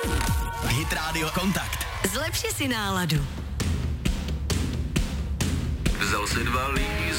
Hit Radio Kontakt. Zlepši si náladu. Vzal si 2 lístky